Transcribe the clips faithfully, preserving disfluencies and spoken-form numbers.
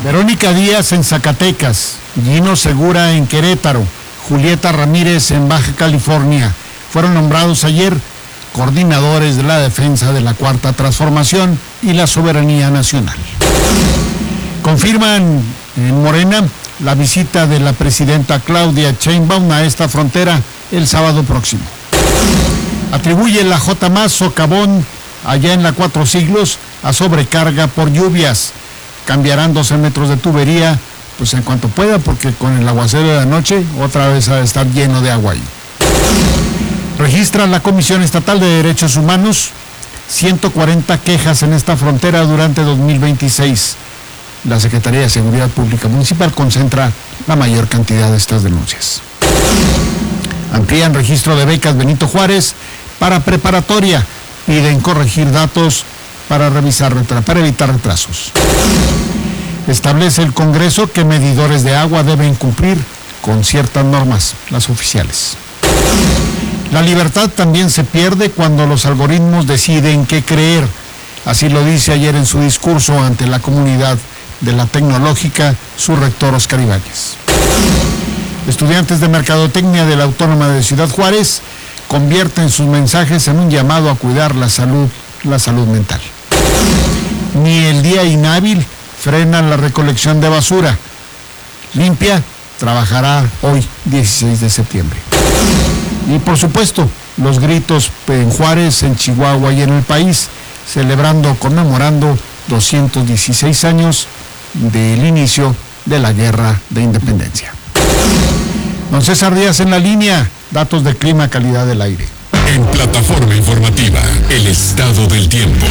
Verónica Díaz en Zacatecas, Gino Segura en Querétaro, Julieta Ramírez en Baja California. Fueron nombrados ayer coordinadores de la defensa de la Cuarta Transformación y la soberanía nacional. Confirman en Morena la visita de la presidenta Claudia Sheinbaum a esta frontera el sábado próximo. Atribuye la J M A S Socavón, allá en la Cuatro Siglos, a sobrecarga por lluvias. Cambiarán doce metros de tubería, pues en cuanto pueda, porque con el aguacero de la noche, otra vez va a estar lleno de agua ahí. Registra la Comisión Estatal de Derechos Humanos ciento cuarenta quejas en esta frontera durante dos mil veintiséis. La Secretaría de Seguridad Pública Municipal concentra la mayor cantidad de estas denuncias. Amplían registro de becas Benito Juárez para preparatoria. Piden corregir datos para revisar, para evitar retrasos. Establece el Congreso que medidores de agua deben cumplir con ciertas normas, las oficiales. La libertad también se pierde cuando los algoritmos deciden qué creer. Así lo dice ayer en su discurso ante la comunidad de la tecnológica su rector Oscar Ibáñez. Estudiantes de Mercadotecnia de la Autónoma de Ciudad Juárez convierten sus mensajes en un llamado a cuidar la salud, la salud mental. Ni el día inhábil frena la recolección de basura. Limpia trabajará hoy, dieciséis de septiembre. Y por supuesto, los gritos en Juárez, en Chihuahua y en el país, celebrando, conmemorando doscientos dieciséis años del inicio de la Guerra de Independencia. Don César Díaz en la línea, datos de clima, calidad del aire. En Plataforma Informativa, el estado del tiempo.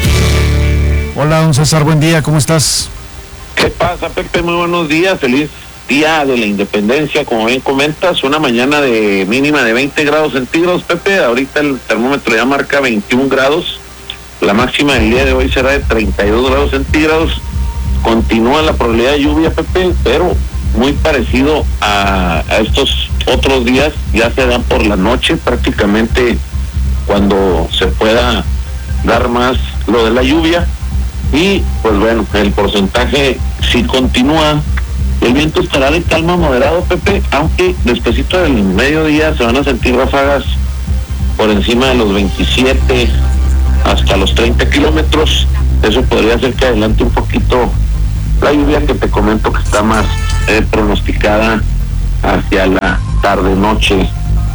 Hola, don César, buen día, ¿cómo estás? ¿Qué pasa, Pepe? Muy buenos días, feliz día de la Independencia, como bien comentas, una mañana de mínima de veinte grados centígrados, Pepe, ahorita el termómetro ya marca veintiún grados, la máxima del día de hoy será de treinta y dos grados centígrados, continúa la probabilidad de lluvia, Pepe, pero muy parecido a, a estos otros días, ya se dan por la noche prácticamente cuando se pueda dar más lo de la lluvia, y pues bueno, el porcentaje si continúa, el viento estará de calma moderado, Pepe, aunque despuesito del mediodía se van a sentir ráfagas por encima de los veintisiete hasta los treinta kilómetros, eso podría hacer que adelante un poquito la lluvia que te comento que está más eh, pronosticada hacia la tarde-noche.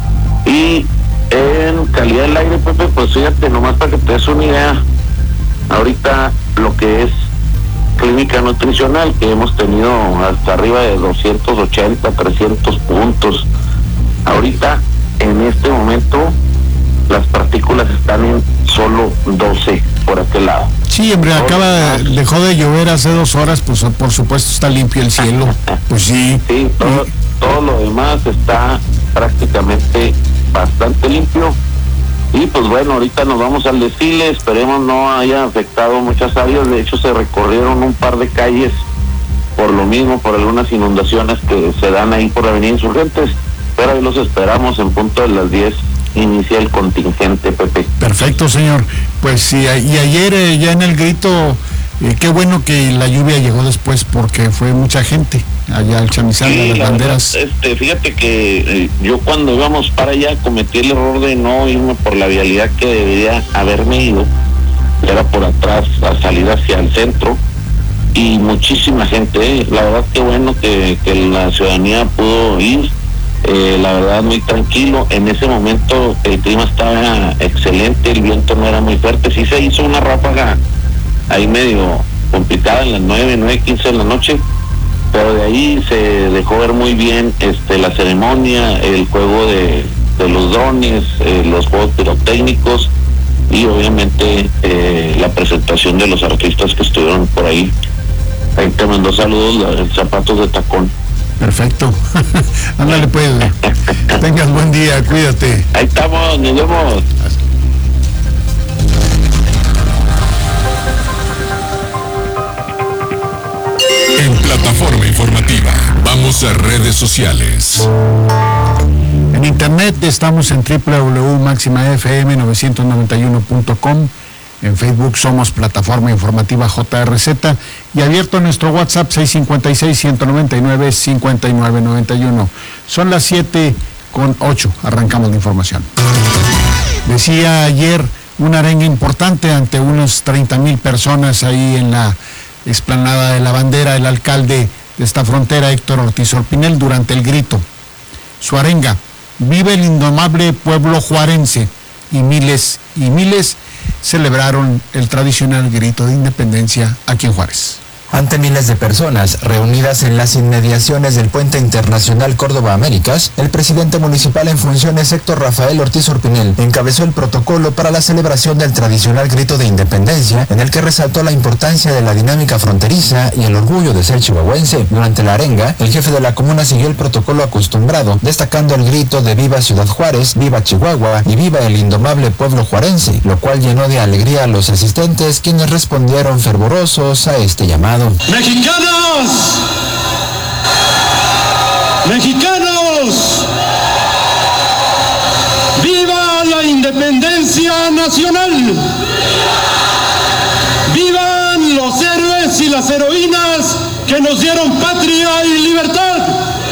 Y en calidad del aire, Pepe, pues fíjate, nomás para que te des una idea, ahorita lo que es clínica nutricional, que hemos tenido hasta arriba de doscientos ochenta, trescientos puntos, ahorita en este momento las partículas están en solo doce por aquel lado. Sí, hombre, acaba, dejó de llover hace dos horas, pues por supuesto está limpio el cielo, pues sí. Sí, todo, todo lo demás está prácticamente bastante limpio. Y pues bueno, ahorita nos vamos al desfile, esperemos no haya afectado muchas áreas, de hecho se recorrieron un par de calles por lo mismo, por algunas inundaciones que se dan ahí por la avenida Insurgentes, pero ahí los esperamos en punto de las diez, inicia el contingente, Pepe. Perfecto, señor. Pues sí, y ayer eh, ya en el grito, eh, qué bueno que la lluvia llegó después porque fue mucha gente allá al chamizal, sí, a las la banderas. Verdad, este, fíjate que eh, yo cuando íbamos para allá cometí el error de no irme por la vialidad que debería haberme ido, era por atrás a salir hacia el centro, y muchísima gente, eh, la verdad que bueno que, que la ciudadanía pudo ir, eh, la verdad muy tranquilo, en ese momento el clima estaba excelente, el viento no era muy fuerte, sí se hizo una ráfaga ahí medio complicada en las nueve, nueve quince de la noche, pero de ahí se dejó ver muy bien este la ceremonia, el juego de, de los drones, eh, los juegos pirotécnicos y obviamente eh, la presentación de los artistas que estuvieron por ahí. Ahí te mandó saludos, los zapatos de tacón. Perfecto. Ándale pues, tengas buen día, cuídate. Ahí estamos, nos vemos. En Plataforma Informativa, vamos a redes sociales. En internet estamos en doble u doble u doble u punto máxima f m novecientos noventa y uno punto com, En Facebook somos Plataforma Informativa J R Z y abierto nuestro WhatsApp seis cinco seis, uno nueve nueve, cinco nueve nueve uno. Son las siete con ocho. Arrancamos la información. Decía ayer una arenga importante ante unos treinta mil personas ahí en la explanada de la Bandera, el alcalde de esta frontera, Héctor Ortiz Orpinel, durante el grito. Su arenga: vive el indomable pueblo juarense, y miles y miles celebraron el tradicional grito de independencia aquí en Juárez. Ante miles de personas reunidas en las inmediaciones del Puente Internacional Córdoba Américas, el presidente municipal en funciones, Héctor Rafael Ortiz Orpinel, encabezó el protocolo para la celebración del tradicional grito de independencia, en el que resaltó la importancia de la dinámica fronteriza y el orgullo de ser chihuahuense. Durante la arenga, el jefe de la comuna siguió el protocolo acostumbrado, destacando el grito de viva Ciudad Juárez, viva Chihuahua y viva el indomable pueblo juarense, lo cual llenó de alegría a los asistentes, quienes respondieron fervorosos a este llamado. Mexicanos, mexicanos, viva la independencia nacional, vivan los héroes y las heroínas que nos dieron patria y libertad,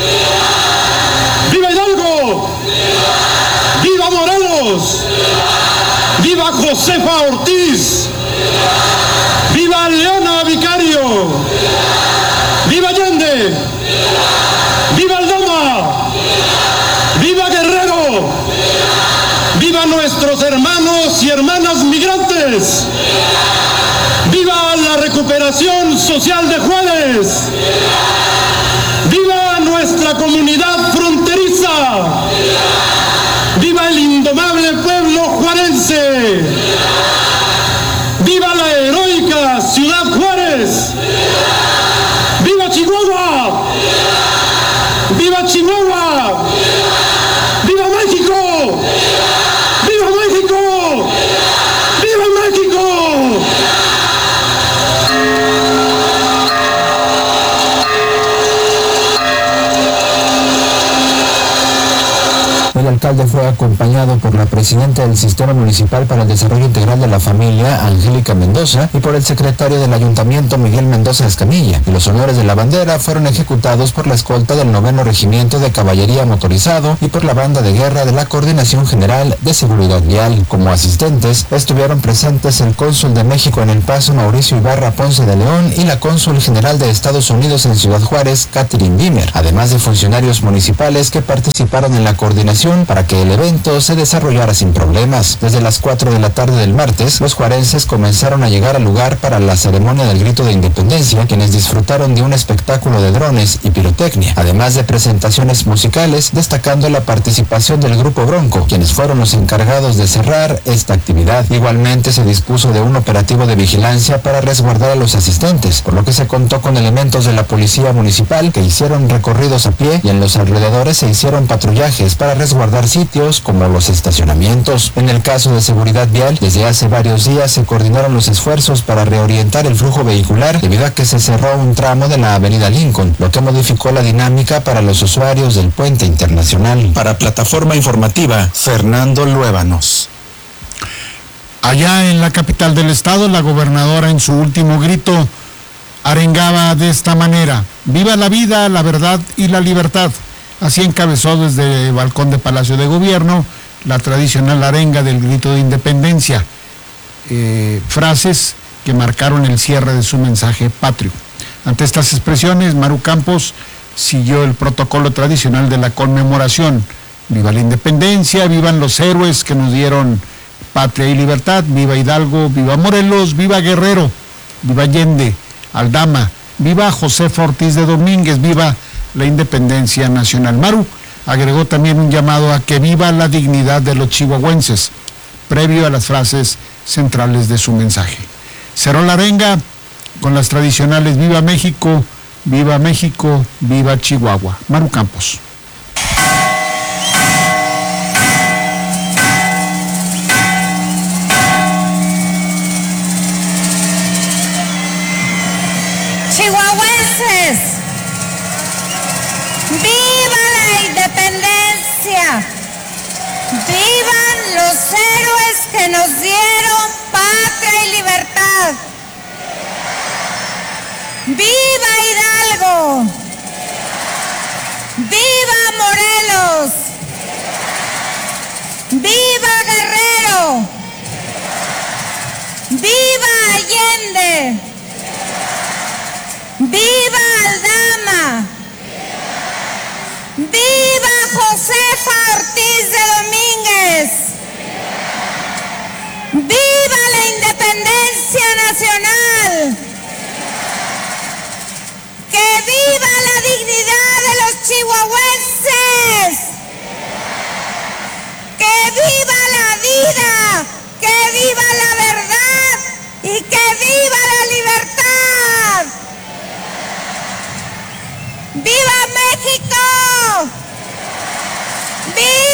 viva Hidalgo, viva Morelos, viva Josefa Ortiz, ¡viva Leona Vicario! ¡Viva Allende! ¡Viva Aldama! ¡Viva Guerrero! ¡Viva nuestros hermanos y hermanas migrantes! ¡Viva la recuperación social de Juárez! ¡Viva nuestra comunidad fronteriza! ¡Viva el indomable pueblo juarense! ¡Viva la heroica Ciudad Juárez! ¡Viva Chihuahua! ¡Viva Chihuahua! ¡Viva México! ¡Viva México! ¡Viva México! El alcalde fue acompañado por la presidenta del Sistema Municipal para el Desarrollo Integral de la Familia, Angélica Mendoza, y por el secretario del Ayuntamiento, Miguel Mendoza Escamilla, y los honores de la bandera fueron ejecutados por la escolta del noveno Regimiento de Caballería Motorizado y por la banda de guerra de la Coordinación General de Seguridad Vial. Como asistentes estuvieron presentes el cónsul de México en El Paso, Mauricio Ibarra Ponce de León, y la cónsul general de Estados Unidos en Ciudad Juárez, Catherine Bimer, además de funcionarios municipales que participaron en la coordinación para que el evento se desarrollara sin problemas. Desde las cuatro de la tarde del martes, los juarenses comenzaron a llegar al lugar para la ceremonia del grito de independencia, quienes disfrutaron de un espectáculo de drones y pirotecnia, además de presentaciones musicales, destacando la participación del Grupo Bronco, quienes fueron los encargados de cerrar esta actividad. Igualmente se dispuso de un operativo de vigilancia para resguardar a los asistentes, por lo que se contó con elementos de la policía municipal que hicieron recorridos a pie, y en los alrededores se hicieron patrullajes para resguardar sitios como los estacionamientos. En el caso de seguridad vial, desde hace varios días se coordinaron los esfuerzos para reorientar el flujo vehicular debido a que se cerró un tramo de la avenida Lincoln, lo que modificó la dinámica para los usuarios del Puente Internacional. Para Plataforma Informativa, Fernando Luébanos. Allá en la capital del estado, la gobernadora en su último grito arengaba de esta manera: viva la vida, la verdad y la libertad. Así encabezó desde el balcón de Palacio de Gobierno la tradicional arenga del grito de independencia, eh, frases que marcaron el cierre de su mensaje patrio. Ante estas expresiones, Maru Campos siguió el protocolo tradicional de la conmemoración: viva la independencia, vivan los héroes que nos dieron patria y libertad, viva Hidalgo, viva Morelos, viva Guerrero, viva Allende, Aldama, viva Josefa Ortiz de Domínguez, viva la independencia nacional. Maru agregó también un llamado a que viva la dignidad de los chihuahuenses, previo a las frases centrales de su mensaje. Cerró la arenga con las tradicionales viva México, viva México, viva Chihuahua. Maru Campos. Chihuahuenses, ¡viva la independencia! ¡Vivan los héroes que nos dieron patria y libertad. ¡Viva Hidalgo! ¡Viva Morelos! ¡Viva Guerrero! ¡Viva Allende! ¡Viva Aldama! ¡Viva Josefa Ortiz de Domínguez! ¡Viva la independencia nacional! ¡Que viva la dignidad de los chihuahuenses! ¡Que viva la vida! ¡Que viva la verdad! ¡Y que viva la libertad! ¡Viva México! ¡Viva!